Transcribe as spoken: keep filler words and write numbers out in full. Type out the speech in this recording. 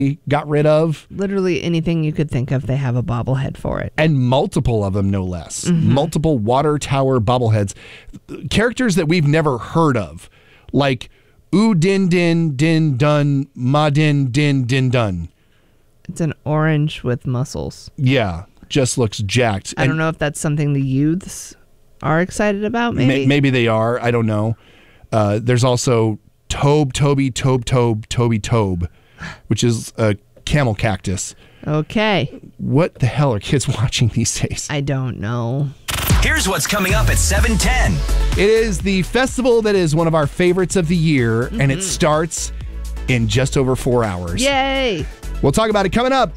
got rid of. Literally anything you could think of, they have a bobblehead for it. And multiple of them, no less. Mm-hmm. Multiple water tower bobbleheads. Characters that we've never heard of. Like, Oo Din Din Din Dun Ma Din Din Din Dun. It's an orange with muscles. Yeah, just looks jacked. I and don't know if that's something the youths are excited about, maybe. May, maybe they are. I don't know. Uh, there's also Tobe, Toby, Tobe, Tobe, Toby, Tobe, which is a camel cactus. Okay. What the hell are kids watching these days? I don't know. Here's what's coming up at seven ten. It is the festival that is one of our favorites of the year, mm-hmm. and it starts in just over four hours. Yay! We'll talk about it coming up.